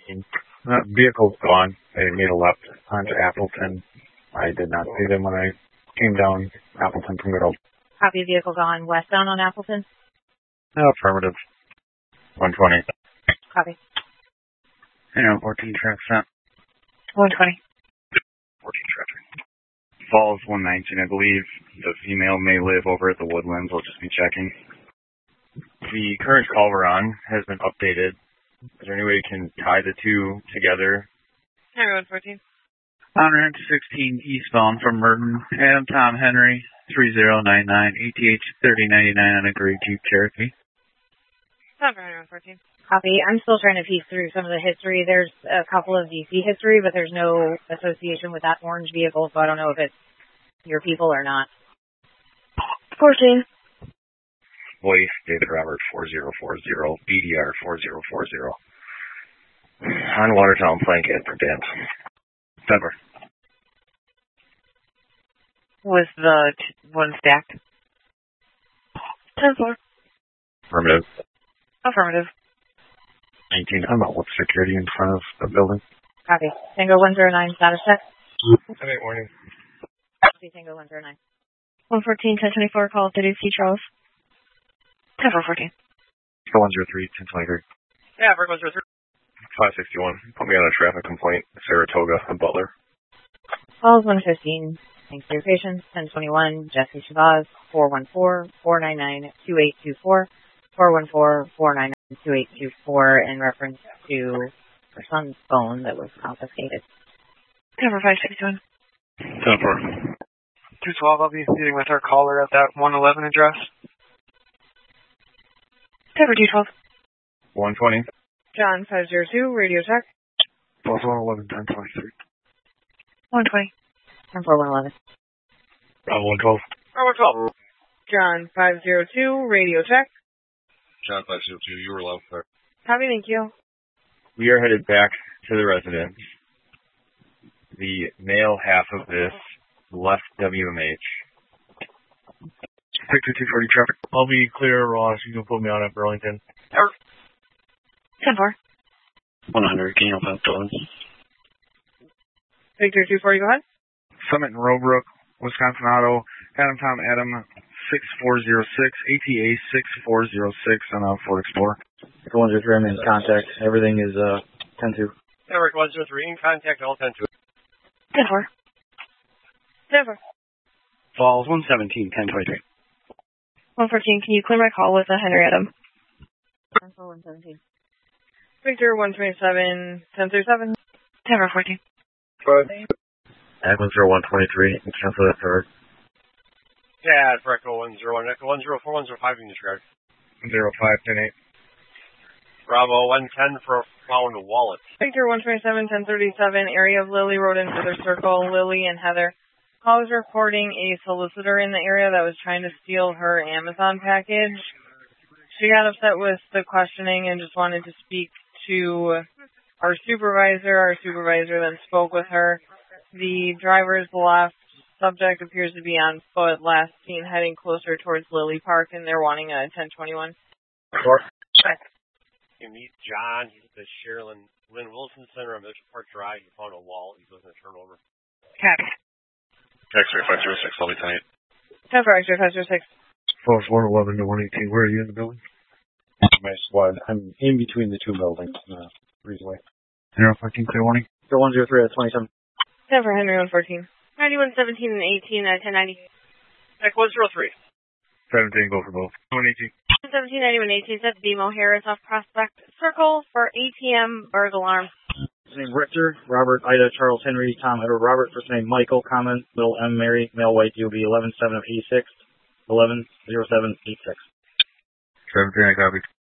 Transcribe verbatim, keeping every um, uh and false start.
That vehicle's gone. They made a left onto Appleton. I did not see them when I came down Appleton from Good Hope. Copy, vehicle gone westbound on Appleton. No, affirmative. one twenty. Copy. Yeah, fourteen traffic set. one twenty. fourteen traffic. Falls one nineteen, I believe. The female may live over at the Woodlands. I'll just be checking. The current call we're on has been updated. Is there any way you can tie the two together? Henry one fourteen. On ramp sixteen eastbound from Merton, Adam Tom Henry, three zero nine nine, A T H thirty ninety-nine on a gray Jeep Cherokee. Henry one fourteen. Copy. I'm still trying to piece through some of the history. There's a couple of D C history, but there's no association with that orange vehicle, so I don't know if it's your people or not. fourteen. Voice, David Robert four zero four zero, B D R four zero four zero. On Watertown flank for dance. Denver. Was the t- one stacked? ten four. Affirmative. Affirmative. nineteen. I'm about with security in front of the building. Copy. Tango one zero nine, status check. Hey, morning. Copy, Tango one zero nine. one fourteen, ten twenty-four, call of Duty C. Charles. ten four fourteen. one zero three, ten twenty-three. Yeah, Brick one zero three. five sixty-one. Put me on a traffic complaint. Saratoga and Butler. Calls one fifteen. Thanks for your patience. ten twenty-one, Jesse Shabazz, four one four, four nine nine, two eight two four, four one four, four nine nine, two eight two four in reference to her son's phone that was confiscated. Cover five sixty-one. ten four. two twelve, I'll be meeting with our caller at that one eleven address. Cover two twelve. one twenty. John five zero two, radio check. Plus one eleven, ten twenty-three. one twenty. ten four, one eleven. Bravo one twelve. Oh, one twelve. John five zero two, radio check. John five zero two, you were loud clear. Copy, thank you. We are headed back to the residence. The male half of this left W M H. Victor two forty traffic. I'll be clear, Ross. You can put me on at Burlington. ten four. one hundred, Gainwell Path Building. Victor two forty, go ahead. Summit and Robrook, Wisconsin Auto, Adam Tom Adam, six four zero six, A T A six four zero six on a Ford Explorer. one zero three, I'm in contact. Everything is uh ten two. Eric one zero three, in contact, all ten two. ten four. ten four. Falls one seventeen, ten twenty-three. one fourteen, can you clear my call with a Henry Adam? ten four, one seventeen. Victor one twenty-seven, ten thirty-seven. ten four, fourteen. Admin zero one twenty-three, cancel that third. Yeah, for Echo one zero one, Echo one zero four, one zero five in disregard. zero five, ten eight. Bravo one ten for found wallet. Victor one twenty-seven, ten thirty-seven, area of Lily Road in Feather Circle. Lily and Heather. Call was reporting a solicitor in the area that was trying to steal her Amazon package. She got upset with the questioning and just wanted to speak to our supervisor. Our supervisor then spoke with her. The driver's left. Subject appears to be on foot. Last seen heading closer towards Lily Park, and they're wanting a ten twenty-one. You meet John. He's at the Sherilyn Lynn Wilson Center on Mitchell Park Drive. He found a wall. He's looking to turn over. Copy. X-ray five zero six, I'll be ten eight. ten for X-ray five zero six. Falls one eleven to one eighteen. Where are you in the building? My squad. I'm in between the two buildings. Uh, Breezeway. zero fourteen, clear warning. one zero three, that's twenty-seven. ten for Henry one fourteen. ninety-one seventeen and eighteen at ten ninety. Echo one zero three. seventeen, go for both. one eighteen. seventeen ninety-one eighteen, that's B M O Harris off Prospect Circle for A T M burglar alarm. His name Richter, Robert, Ida, Charles, Henry, Tom, Edward, Robert. First name Michael, comment, little M, Mary, male, white, D O B, eleven seven of eighty-six, eleven zero seven eight six. seventeen, I copy.